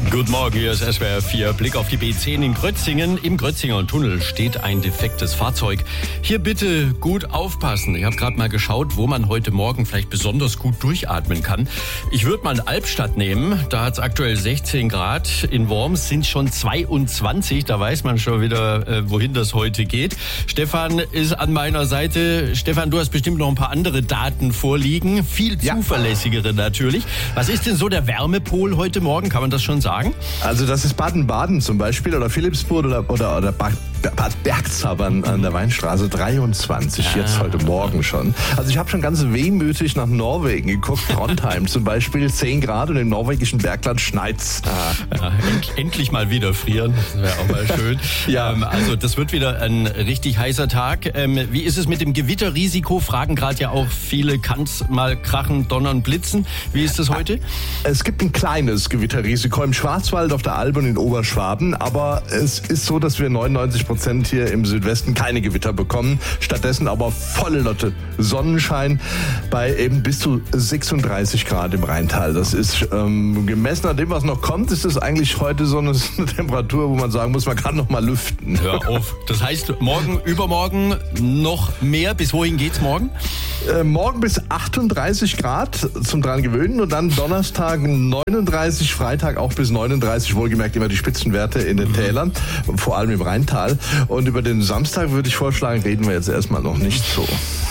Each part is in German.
Guten Morgen, hier ist SWR 4. Blick auf die B10 in Grötzingen. Im Grötzinger Tunnel steht ein defektes Fahrzeug. Hier bitte gut aufpassen. Ich habe gerade mal geschaut, wo man heute Morgen vielleicht besonders gut durchatmen kann. Ich würde mal Albstadt nehmen. Da hat es aktuell 16 Grad. In Worms sind schon 22. Da weiß man schon wieder, wohin das heute geht. Stefan ist an meiner Seite. Stefan, du hast bestimmt noch ein paar andere Daten vorliegen. Viel zuverlässigere natürlich. Was ist denn so der Wärmepol heute Morgen? Kann man das schon sagen? Also das ist Baden-Baden zum Beispiel oder Philippsburg oder Bad Bergzabern an der Weinstraße 23 jetzt heute Morgen schon. Also ich habe schon ganz wehmütig nach Norwegen geguckt. Trondheim zum Beispiel 10 Grad und im norwegischen Bergland schneit's. Ja, endlich mal wieder frieren. Das wäre auch mal schön. Also das wird wieder ein richtig heißer Tag. Wie ist es mit dem Gewitterrisiko? Fragen gerade ja auch viele. Kann's mal krachen, donnern, blitzen? Wie ist es heute? Es gibt ein kleines Gewitterrisiko im Schwarzwald, auf der Alb und in Oberschwaben. Aber es ist so, dass wir 99% hier im Südwesten keine Gewitter bekommen. Stattdessen aber volle Lotte Sonnenschein bei eben bis zu 36 Grad im Rheintal. Das ist gemessen an dem, was noch kommt, ist das eigentlich heute so eine Temperatur, wo man sagen muss, man kann noch mal lüften. Hör auf. Das heißt, morgen, übermorgen noch mehr. Bis wohin geht's morgen? Morgen bis 38 Grad zum dran gewöhnen und dann Donnerstag 39, Freitag auch bis 39, wohlgemerkt immer die Spitzenwerte in den Tälern, vor allem im Rheintal. Und über den Samstag würde ich vorschlagen, reden wir jetzt erstmal noch nicht so.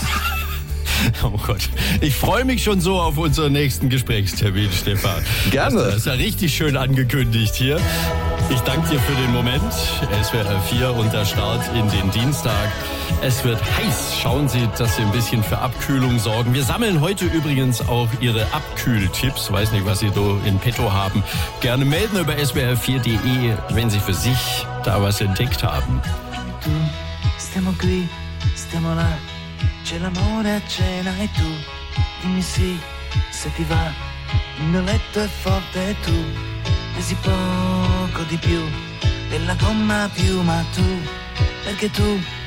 Oh Gott, ich freue mich schon so auf unseren nächsten Gesprächstermin, Stefan. Gerne. Das ist ja richtig schön angekündigt hier. Ich danke dir für den Moment. SWR 4 und der Start in den Dienstag. Es wird heiß. Schauen Sie, dass Sie ein bisschen für Abkühlung sorgen. Wir sammeln heute übrigens auch Ihre Abkühltipps. Weiß nicht, was Sie da in petto haben. Gerne melden über swr4.de, wenn Sie für sich da was entdeckt haben. Stiamo qui, stiamo là, c'è l'amore a cena e tu dimmi sì, se ti va, il mio letto è forte e tu pesi poco di più della gomma a piuma tu, perché tu